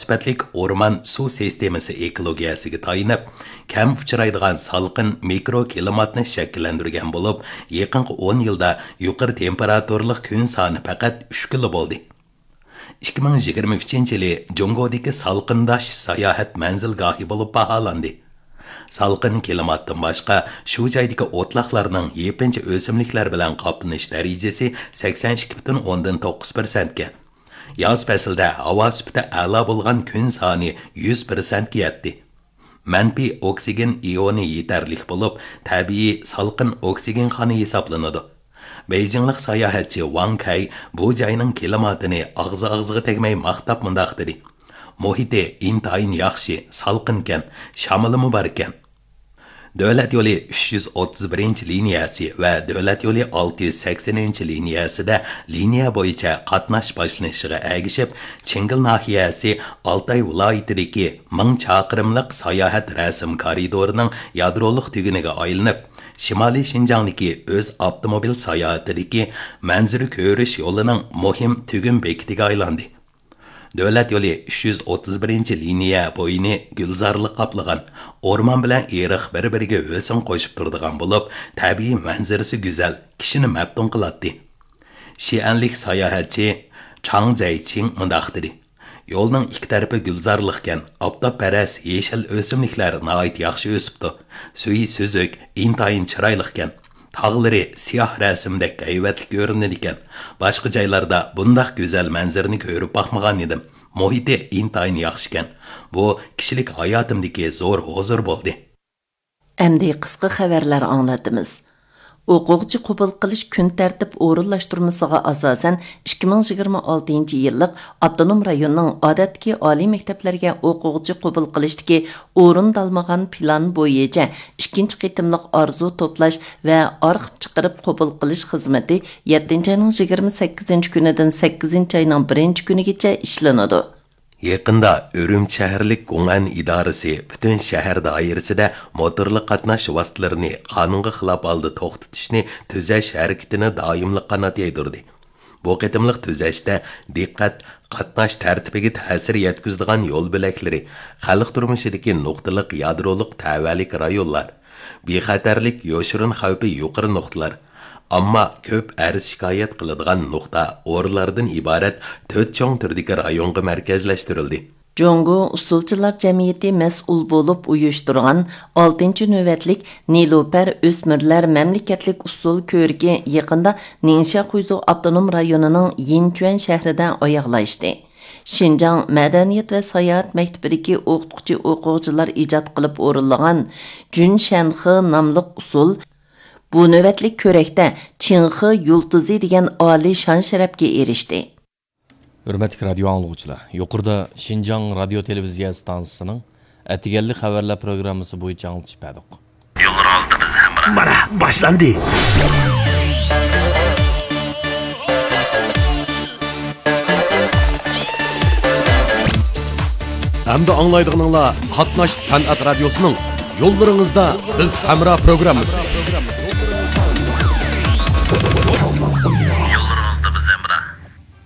sifatlik o'rmon suv sistemasi ekologiyasiga tayinib, kam uchraydigan salqin mikroklimatni shakllantirgan bo'lib, yaqinqi 10 yilda yuqori temperaturali kun soni faqat 3 kilo bo'ldi. 2023-yili Jongodagi salqindash sayohat manzilgohi bo'lib baholandi. Salqin klimatdan boshqa shu joydagi o'tloqlarning yepincha o'simliklar bilan qoplanish darajasi 82.9% ga. Yoz faslida havo sifati a'lo bo'lgan kun soni 100% ga yetdi. Manfiy oksigen ioni yetarli bo'lib, tabiiy salqin oksigen xoni hisoblanadi. Beijinglik sayohatchi Wang Kai bu joyning klimatini og'zi-og'ziga tegmay maqtab mundaq dedi. Muhiti intayin yaxshi, salqinkan, shamilimi bor ekan. Davlat yo'li 331-liniyasi va davlat yo'li 680-liniyasida liniya bo'yicha qatnash boshlanishiga ergishib, Chingil nahiyasi Altay viloyatidagi 1000 chaqirimlik sayohat rasm koridorining yadrolik tuguniga aylanib, Shimoliy Shinjongdagi o'z avtomobil sayohatidagi manzara ko'rish yo'lining muhim tugun bekitiga aylandi. Davlat yo'li 331-liniya bo'yini gulzorlik qoplagan, o'rmon bilan eriq bir-biriga o'sin qo'shib turadigan bo'lib, tabiiy manzarasi go'zal, kishini maftun qiladi. Xi'anlik sayohatchi Chang Zaiqing mundaq dedi. Yo'lning ikki tarafi gulzorlikkan, oftob-paras yeshil o'simliklar nihoyat yaxshi o'sibdi. Suyi so'zuk, intayin chiroylikan. Tağları siyah rasmdek hayvatli görünür ekan. Başqa joylarda bundaq go'zal manzarani ko'rib baxmagan edim. Muhiti intayin yaxshi ekan. Bu kishilik hayotimdagi zo'r huzur bo'ldi. Endi qisqa xabarlar anglatamiz. O'quvchi qabul qilish kun tartib o'rinlashtirmasiga asosan 2026 yillik Avtonom rayonning odatdagi oliy maktablarga o'quvchi qabul qilishdagi o'rindalmagan plan bo'yicha ikkinchi qitimliq arzu to'plash va arxiv chiqarib qabul qilish xizmati 7-oyning 28 kunidan 8-oyning 1-kunigacha ishlanadi. Yaqinda Urumchi shaharlik Gong'an idorasi butun shahar doirasida motorli qatnash vositalarini qonunga xilof holda to'xtatishni tuzash harakatini doimli qanot yaydirdi. Bu qitimliq tuzashda diqqat qatnash tartibiga ta'sir yetkazadigan yo'l bo'laklari, xalq turmushidagi nuqtaliq yadrolik tavallik rayonlar, bexatarlik yoshirin xavfi yuqori nuqtalar, ammo ko'p arz shikoyat qiladigan nuqta o'rinlardan iborat 4 cho'ng turdagi rayonga markazlashtirildi. Jongo usulchilar jamiyati mas'ul bo'lib uyushtirgan 6-navbatlik Nilupar o'smirlar mamlakatlik usul ko'rigi yaqinda Ningxia Xuyzu avtonom rayonining Yinchuan shahrida oyoqlashdi. Şinjan Madaniyat ve Sayohat Maktabidagi o'quvchilar ijod qilib o'rinlagan Jun Shanxi nomli usul bu navbatlik ko'rakda Qingxi yulduzi degan oliy shon sharafga erishdi. Hürmetli radyo anlıqçılar, yuqorida Şinjan radio televiziya stansiyasining atiganli xabarlar programmasi bo'yicha anglitib berdik. Yo'l oldimiz hamra. Mana boshlandi. Hamda anglaydiganlar Qatnash san'at radiosining yo'llaringizda biz hamra programmasi.